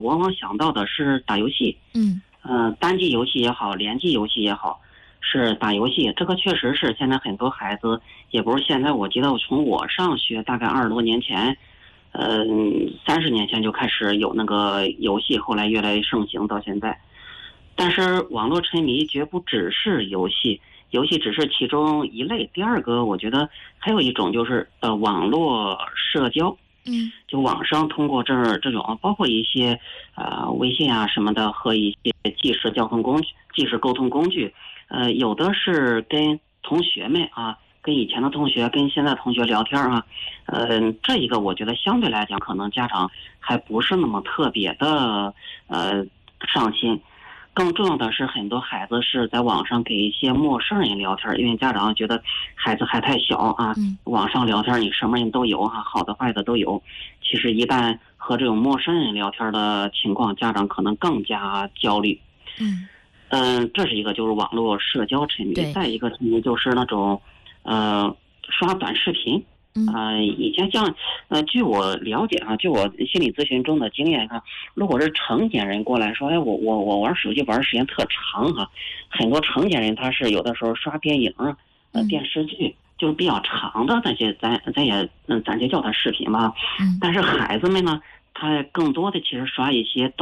往往想到的是打游戏。单机游戏也好，联机游戏也好，是打游戏。这个确实是现在很多孩子，也不是现在，我记得从我上学大概20多年前，30年前就开始有那个游戏，后来越来越盛行到现在。但是网络沉迷绝不只是游戏，游戏只是其中一类。第二个，我觉得还有一种就是网络社交。就网上通过这种包括一些微信啊什么的和一些即时交通工具、即时沟通工具，有的是跟同学们啊，跟以前的同学、跟现在同学聊天啊，这一个我觉得相对来讲，可能家长还不是那么特别的上心。更重要的是，很多孩子是在网上给一些陌生人聊天，因为家长觉得孩子还太小啊，网上聊天你什么人都有啊，好的坏的都有。其实一旦和这种陌生人聊天的情况，家长可能更加焦虑。这是一个就是网络社交沉迷。再一个沉迷就是那种刷短视频。以前像据我了解啊，据我心理咨询中的经验哈，如果是成年人过来说，哎，我玩手机玩的时间特长哈，很多成年人他是有的时候刷电影电视剧，就是比较长的那些，咱就叫它视频吧。但是孩子们呢，他更多的其实刷一些短